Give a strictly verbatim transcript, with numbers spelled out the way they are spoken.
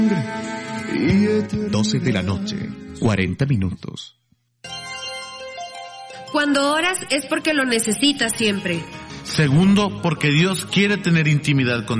doce de la noche, cuarenta minutos. Cuando oras es porque lo necesitas siempre. Segundo, porque Dios quiere tener intimidad contigo.